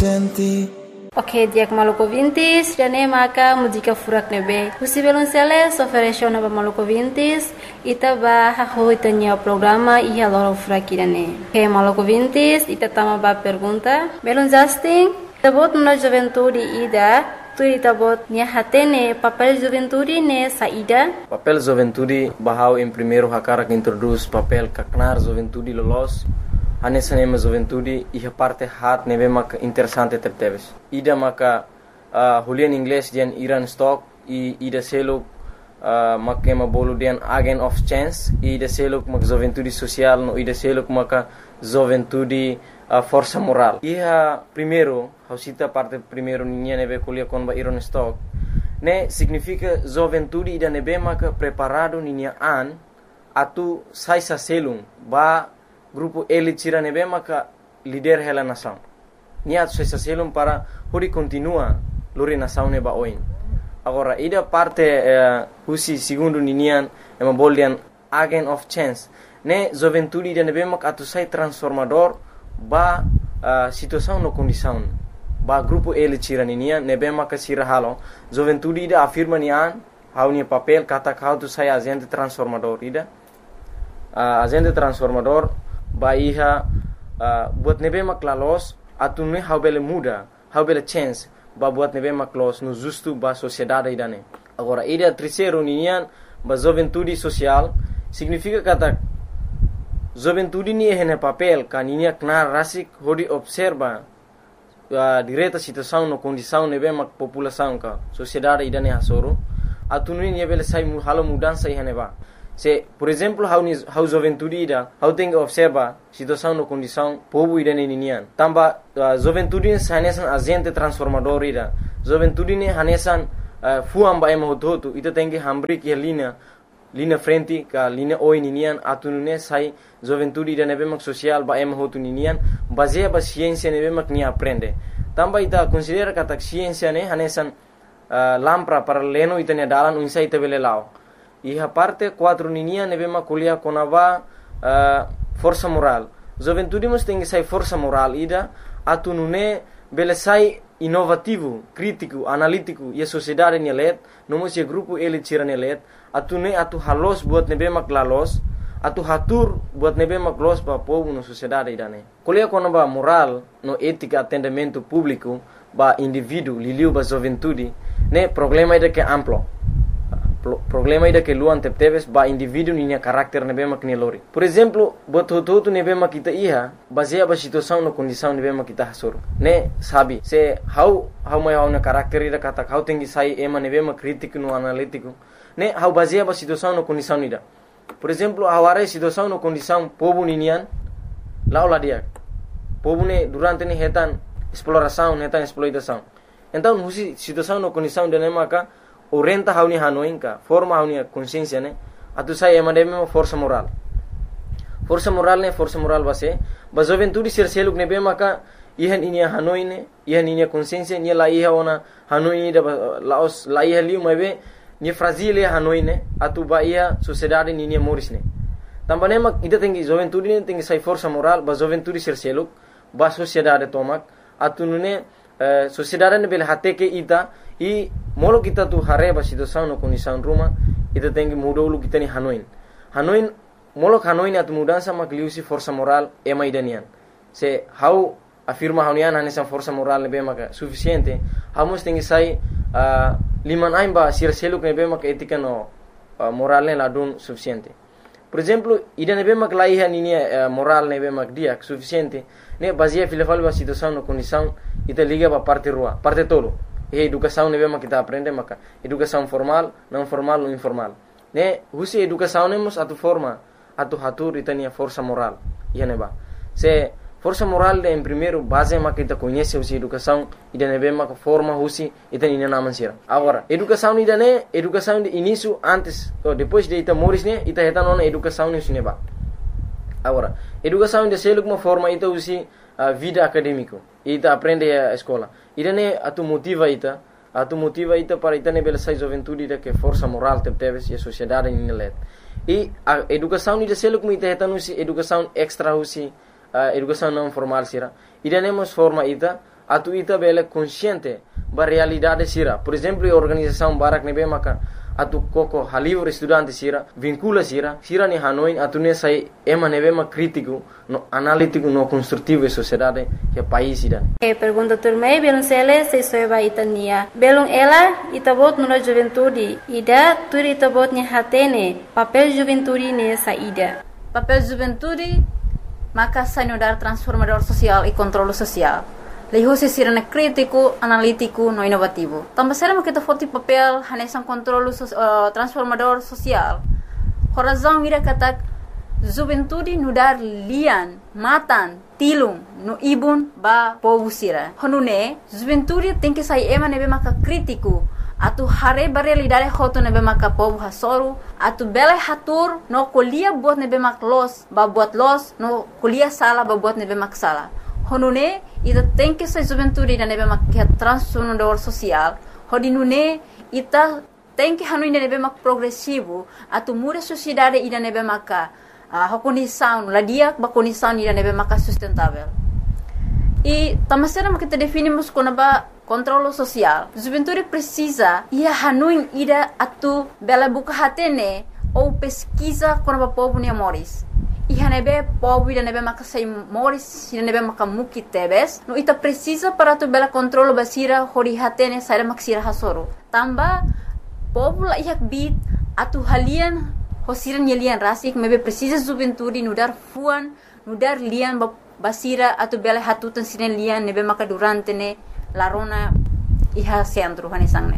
senti. Ok, diak Maluku Vintis, dane maka mujika furak nebe. Husi belum sele, soferesho naba Maluku Vintis, ita ba haho itanya programa iha loro furak dane. Ok, Maluku Vintis, ita tama ba pergunta. Belum Justin, tabot na juventude ida, tu tabot nia hatene papel juventude ne saída. Papel juventude bahau em primeiro hakara que introduz papel kaknar juventude lolos. Anessa nema juventude iha parte hat nebe mak interessante tepteves. Ida maka hulian inglês dian Iran stock e ida seluk makema bolu dian agent of chance e ida seluk mak juventude social no ida seluk maka juventude força moral. Iha primeiro hausita parte primeiro ninha nebe kulia kon ba Iran stock ne significa juventude ida nebe maka preparado ninha an atu saisa selung ba grupo ele tira nebe maka líder hela nação. Nia suesa selum para hori continua lori nação neba oin. Agora ida parte husi segundo ninian ema boldian agent of chance. Ne juventude ida nebe maka atu sai transformador ba situação no condição. Ba grupo ele tira ninian nebe maka sira halo. Juventude ida afirma nian hau nia papel kata kau tu sai agente transformador ida. Agente transformador ba iha buat nebe maklalos atune how bele muda how bele chance ba buat nebe maklos no justo ba sociedade idane. Agora ida terceiro ninian ba juventude social significa kata juventude ni ehne papel kaninia knar rasik hodi observa direta situação no condição nebe mak população ka sociedade idane hasoro atune ni bele sai halo mudança ihane ba. Se, por exemplo, how juventude ida, how tem observa situação no condição povo ida ninian. Tamba juventude hanesan agente transformador ida. Juventude ne hanesan fuam ba ema hotu ita tem que hambri que linha frente ka linha oi ninian atunune sai juventude ida nebe mak social ba ema hotu ninian baseia ba ciência nebe mak ni aprende. Tamba ita considera kata ciência ne hanesan lampra para leno ita ne dalan unsa ita bele lao. Iha parte 4 ninia nebe ma kuliah konava força moral. Juventude mus tem que sai força moral ida atunune bele sai inovativo, crítico, analítico e a sociedade nelet, nomos e grupo ele tira nelet, atune atu halos buat nebe mak lalos, atu hatur buat nebe mak los pa povo no sociedade idane. Kuliah konava moral no ética atendimento público ba indivíduo liliu ba juventude, ne problema ida que amplo. Problema ida que luan tepteves ba indivíduo ninya karakter nebe mak nelori. Por exemplo, buat hotu nebe mak kita iha baseia ba situação no condição nebe mak kita hasur. Ne sabi se how mai na karakter ida kata how tengi sai ema nebe mak crítico no analítico. Ne how baseia ba situação no condição ida. Por exemplo, aware situação no condição povo ninian laula dia. Povo ne durante ne hetan exploração, hetan exploitação. Então, husi situação no condição de maka orienta hauni hanoinka forma hauni consciência ne atu sai emademe força moral força moral base ba juventude ser seluk ne be maka ihan inia hanoine ihan inia consciência ni la iha ona hanoi da laos la iha liu mabe ni fragile hanoine atu ba ia sociedade ni morisne tambane mak ida tengi juventude ne tengi sai força moral ba juventude ser seluk ba sociedade tomak atu nune sociedade ne bele hate ke ita e molo kita tu hareba situação no condição ruma ita tem que mudar o kita ni hanoin molo hanoin atu mudança makliusi força moral e maidanian se how afirma hanian hanesan força moral ne be maka suficiente hamos tem que sai liman aimba sir seluk ne be maka etika no moral ne ladun suficiente. Por exemplo, ida ne be mak laiha ni moral ne be mak dia suficiente ne baseia filafal ba situação no condição ita liga ba parte rua parte tolo. E educação ne bema kita aprende maka educação formal, não formal ou informal. Ne husi educação nemos atu forma, atu hatur itania força moral. Ia neba. Se força moral de em primeiro base maka kita conhece husi educação, ida ne bema forma husi itania naman sira. Agora, educação ida ne, educação de início antes ou depois de ita moris ne, ita heta nona educação ne neba. Agora, educação de seluk uma forma ita husi vida acadêmico. Ita aprende a escola. Ida ne atu motiva ita para ita ne bela sai juventude ida que força moral tepteves e a sociedade ninelet. E a educação ida seluk ita heta nusi educação extra husi educação não formal sira. Ida ne mos forma ita atu ita bele consciente ba realidade sira. Por exemplo, a organização Barak nebe maka atu koko halivre estudante sira vincula sira ni Hanoi atu ne sai ema nebe ma crítico no analítico no construtivo e sociedade que país ida. Pergunta turmei belum sele se soeba itania belum ela itabot no juventude ida turi itabot ni hatene papel juventude ne saída. Papel juventude maka sanudar transformador social e controle social. Leho se sirene crítico, analítico, no inovativo. Também será que foti papel hanesan controle transformador social. Horazão ira katak juventude nudar lian, matan, tilung, no ibun ba povo sira. Honune, juventude tem que sair ema nebe maka crítico. Atu hare realidade hoto nebe maka povo hasoru. Atu bele hatur no kuliah buat nebe mak los, ba buat los, no kuliah sala ba buat nebe mak sala. Honune, ita tem que ser juventude da nebe mak transformador social. Hodinune, ita tem que hanui nebe mak progressivo. Atu muda sociedade ida nebe maka condição, ladia ba condição ida nebe maka sustentável. E tamasera mak kita definimos como ba controle social. Juventude precisa ia hanui ida atu bela buka hatene ou pesquisa como ba povo ni amores. Iha nebe povo ida nebe maka sai moris ida nebe maka muki tebes no ita precisa para tu bela controle basira hori hatene sai maksira hasoro tamba povo la ihak bit atu halian hosiran yelian rasik mebe precisa juventude nudar fuan nudar lian basira atu bela hatutan siren lian nebe maka durante ne larona iha centro hanesangne.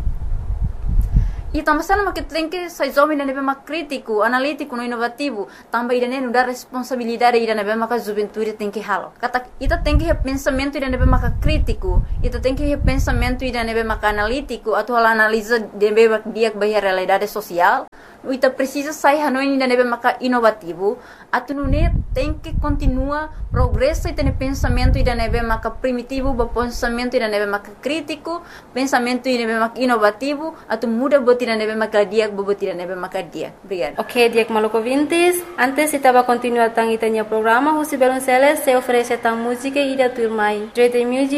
E também sama que tem que sai jovem nebe mak crítico, analítico, no inovativo, também ida nenu dar responsabilidade ida nebe mak juventude tem que halo. Kata ita tem que pensamento ida nebe mak crítico, ita tem que pensamento ida nebe mak analítico, atau hal analisa nebe mak dia bahia realidade social. Ita precisa sai hanoi ida nebe mak inovativo, atu nune tem que continua progresso ida nebe pensamento ida nebe mak primitivo, ba pensamento ida nebe mak crítico, pensamento ida nebe mak inovativo, atu muda buat tidak nebe makadiak bobo tidak nebe makadiak. Obrigada. Ok, Diak Maluco Vintes. Antes estava continuando tang itanya programa, Husi Belonceles se oferece tang música e da turmai. Joy the music.